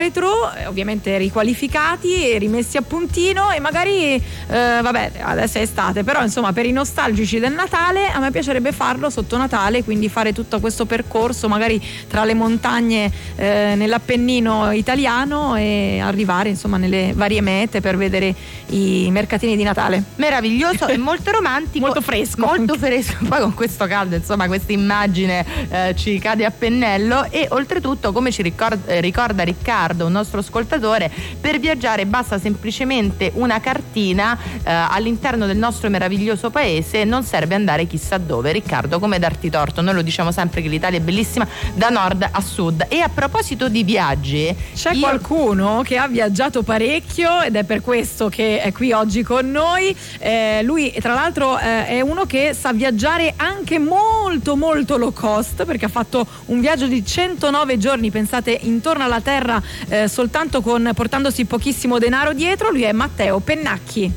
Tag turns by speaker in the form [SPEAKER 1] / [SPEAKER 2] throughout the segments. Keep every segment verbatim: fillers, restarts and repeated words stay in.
[SPEAKER 1] retro, ovviamente riqualificati e rimessi a puntino, e magari eh, vabbè, adesso è estate, però insomma per i nostalgici del Natale a me piacerebbe farlo sotto Natale, quindi fare tutto questo percorso magari tra le montagne eh, nell'Appennino italiano e arrivare insomma nelle varie mete per vedere i mercatini di Natale.
[SPEAKER 2] Meraviglioso e molto romantico,
[SPEAKER 1] molto fresco,
[SPEAKER 2] molto fresco. Poi con questo caldo insomma questa immagine eh, ci cade a pennello. E oltretutto, come ci ricorda, eh, ricorda Riccardo, un nostro ascoltatore, per viaggiare basta semplicemente una cartina eh, all'interno del nostro meraviglioso paese, non serve andare chissà dove. Riccardo, come darti torto, noi lo diciamo sempre che l'Italia è bellissima da nord a sud. E a proposito di viaggi,
[SPEAKER 1] c'è
[SPEAKER 2] io...
[SPEAKER 1] qualcuno che ha viaggiato parecchio ed è per questo che è qui oggi con noi. Eh, lui tra l'altro eh, è uno che sa viaggiare anche molto molto low cost, perché ha fatto un viaggio di centonove giorni, pensate, intorno alla terra, eh, soltanto con portandosi pochissimo denaro dietro. Lui è Matteo Pennacchi.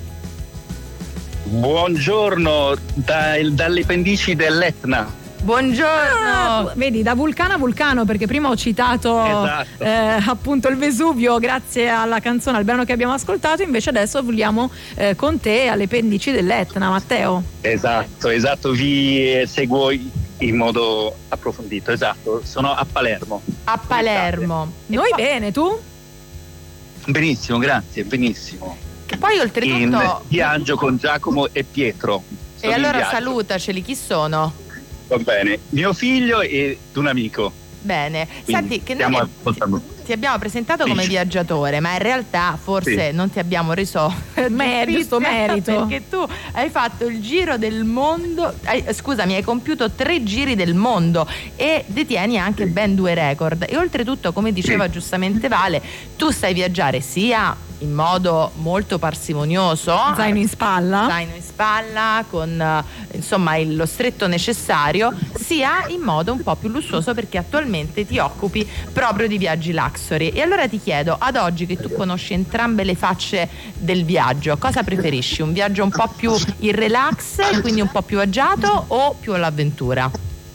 [SPEAKER 3] Buongiorno dal, dalle pendici dell'Etna.
[SPEAKER 2] Buongiorno.
[SPEAKER 1] Ah, vedi, da vulcano a vulcano, perché prima ho citato
[SPEAKER 3] esatto.
[SPEAKER 1] eh, appunto il Vesuvio grazie alla canzone, al brano che abbiamo ascoltato, invece adesso vogliamo eh, con te alle pendici dell'Etna, Matteo.
[SPEAKER 3] Esatto, esatto, vi seguo in modo approfondito, esatto, sono a Palermo.
[SPEAKER 2] A Palermo.
[SPEAKER 1] Noi
[SPEAKER 2] poi...
[SPEAKER 1] bene, tu?
[SPEAKER 3] Benissimo, grazie, benissimo.
[SPEAKER 2] Che poi oltretutto...
[SPEAKER 3] In viaggio con Giacomo e Pietro.
[SPEAKER 2] E allora salutaceli, chi sono?
[SPEAKER 3] Va bene, mio figlio ed un amico.
[SPEAKER 2] Bene,
[SPEAKER 3] quindi
[SPEAKER 2] senti che noi ti, ti abbiamo presentato come viaggiatore, ma in realtà forse sì. non ti abbiamo reso
[SPEAKER 1] giusto merito,
[SPEAKER 2] perché tu hai fatto il giro del mondo, hai, scusami, hai compiuto tre giri del mondo e detieni anche sì. ben due record. E oltretutto, come diceva sì. giustamente Vale, tu sai viaggiare sia in modo molto parsimonioso,
[SPEAKER 1] zaino in spalla,
[SPEAKER 2] zaino in spalla con insomma il, lo stretto necessario, sia in modo un po' più lussuoso, perché attualmente ti occupi proprio di viaggi luxury. E allora ti chiedo, ad oggi che tu conosci entrambe le facce del viaggio, cosa preferisci? Un viaggio un po' più in relax, quindi un po' più agiato, o più all'avventura?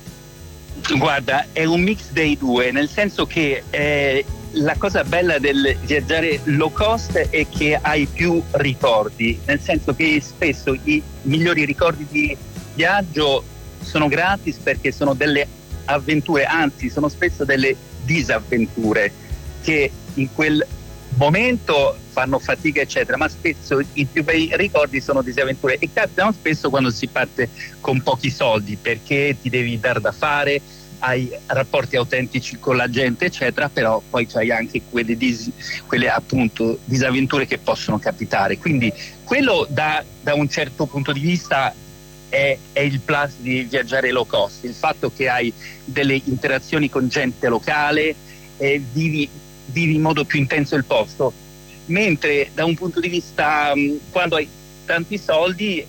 [SPEAKER 3] Guarda, è un mix dei due, nel senso che eh, la cosa bella del viaggiare low cost è che hai più ricordi, nel senso che spesso i migliori ricordi di viaggio sono gratis, perché sono delle avventure, anzi sono spesso delle disavventure che in quel momento fanno fatica eccetera, ma spesso i più bei ricordi sono disavventure, e capitano spesso quando si parte con pochi soldi, perché ti devi dar da fare, hai rapporti autentici con la gente eccetera, però poi c'hai anche quelle, dis, quelle appunto disavventure che possono capitare. Quindi quello da, da un certo punto di vista è, è il plus di viaggiare low cost, il fatto che hai delle interazioni con gente locale e vivi, vivi in modo più intenso il posto, mentre da un punto di vista quando hai tanti soldi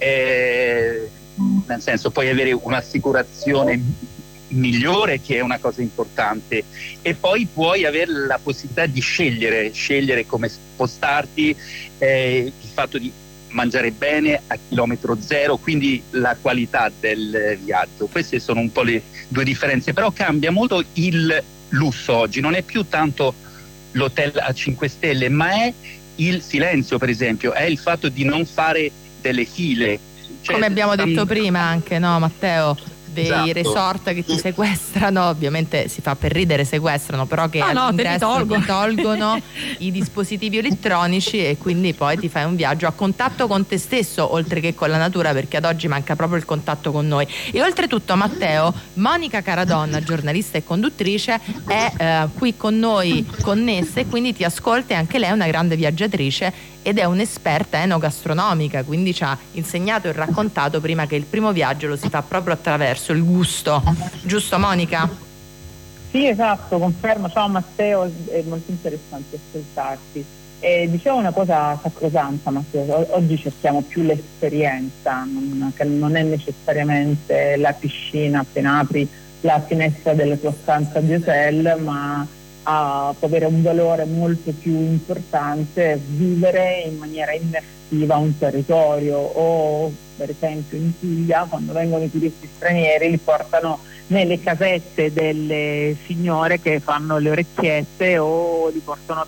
[SPEAKER 3] eh, nel senso puoi avere un'assicurazione migliore, che è una cosa importante, e poi puoi avere la possibilità di scegliere scegliere come spostarti, eh, il fatto di mangiare bene a chilometro zero, quindi la qualità del viaggio. Queste sono un po' le due differenze, però cambia molto il lusso oggi, non è più tanto l'hotel a cinque stelle, ma è il silenzio, per esempio, è il fatto di non fare delle file,
[SPEAKER 2] cioè, come abbiamo detto tam... prima anche, no Matteo? Dei esatto. resort che ti sequestrano, ovviamente si fa per ridere, sequestrano, però che
[SPEAKER 1] ah,
[SPEAKER 2] all'ingresso
[SPEAKER 1] no, ti,
[SPEAKER 2] ti tolgono i dispositivi elettronici, e quindi poi ti fai un viaggio a contatto con te stesso oltre che con la natura, perché ad oggi manca proprio il contatto con noi. E oltretutto, Matteo, Monica Caradonna, giornalista e conduttrice, è eh, qui con noi connessa, e quindi ti ascolta, e anche lei è una grande viaggiatrice ed è un'esperta enogastronomica, quindi ci ha insegnato e raccontato prima che il primo viaggio lo si fa proprio attraverso il gusto, giusto Monica?
[SPEAKER 4] Sì, esatto, confermo. Ciao Matteo, è molto interessante ascoltarti. E dicevo una cosa sacrosanta, Matteo, oggi cerchiamo più l'esperienza, non, che non è necessariamente la piscina appena apri la finestra della tua stanza di hotel, ma a, può avere un valore molto più importante vivere in maniera immersiva un territorio. O per esempio in Puglia, quando vengono i turisti stranieri, li portano nelle casette delle signore che fanno le orecchiette, o li portano